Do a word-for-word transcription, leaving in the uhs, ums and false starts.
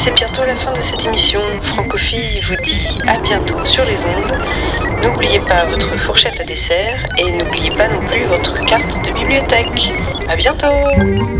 c'est bientôt la fin de cette émission. Francophile vous dit à bientôt sur les ondes. N'oubliez pas votre fourchette à dessert et n'oubliez pas non plus votre carte de bibliothèque. À bientôt!